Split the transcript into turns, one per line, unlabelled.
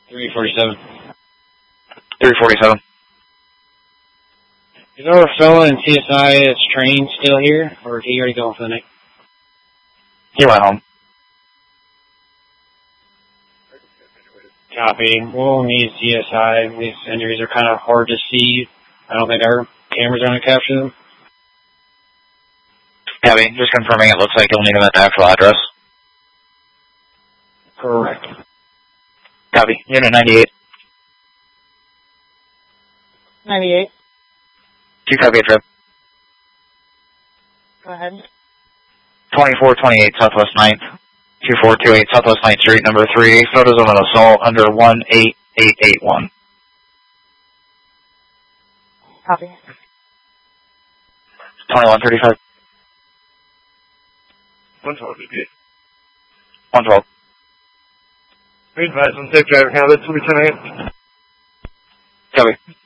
347.
347.
Is our fella in CSI that's trained still here, or did he already go for the night?
He went home.
Copy. We'll need CSI. These injuries are kind of hard to see. I don't think our cameras are going to capture them.
Copy. Just confirming it looks like you'll need them at the actual address.
Correct.
Copy. Unit 98.
98.
2 copy trip.
Go ahead.
2428 Southwest 9th. 2428 Southwest 9th Street, number 3. Photos of an assault under 18881.
Copy.
2135.
112, repeat.
112.
Be advised on safe driving habits, Lieutenant.
Copy.